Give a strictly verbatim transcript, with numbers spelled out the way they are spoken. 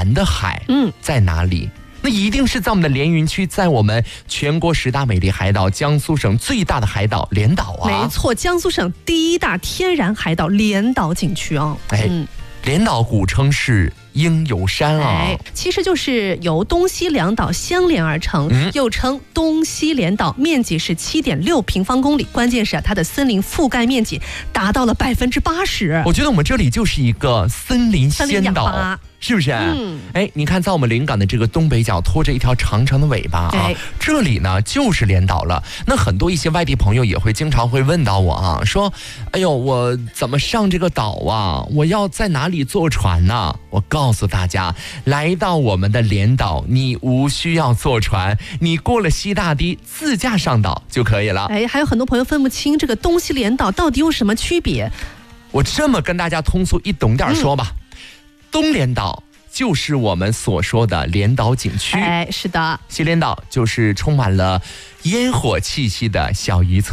蓝的海， 嗯， 在哪里？那一定是在我们的连云区，在我们全国十大美丽海岛，江苏省最大的海岛连岛啊。 没错，江苏省第一大天然海岛连岛景区啊。 哎，嗯、连岛古称是鹰游山啊， 哎，其实就是由东西两岛相连而成，嗯、又称东西连岛，面积是七点六平方公里。关键是啊，它的森林覆盖面积达到了百分之八十。 我觉得我们这里就是一个森林仙岛。是不是？嗯，哎，你看，在我们临港的这个东北角，拖着一条长长的尾巴啊，哎、这里呢就是连岛了。那很多一些外地朋友也会经常会问到我啊，说，哎呦，我怎么上这个岛啊？我要在哪里坐船呢？我告诉大家，来到我们的连岛，你无需要坐船，你过了西大堤，自驾上岛就可以了。 哎，还有很多朋友分不清这个东西连岛到底有什么区别。 我这么跟大家通俗易懂点说吧。嗯，东连岛就是我们所说的连岛景区， 哎，是的。 西连岛就是充满了烟火气息的小渔村。